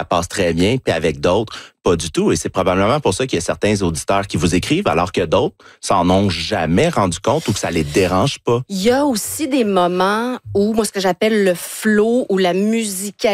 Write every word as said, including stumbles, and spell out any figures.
passe très bien, puis avec d'autres, pas du tout. Et c'est probablement pour ça qu'il y a certains auditeurs qui vous écrivent, alors que d'autres s'en ont jamais rendu compte ou que ça les dérange pas. Il y a aussi des moments où, moi, ce que j'appelle le flow ou la musicalité,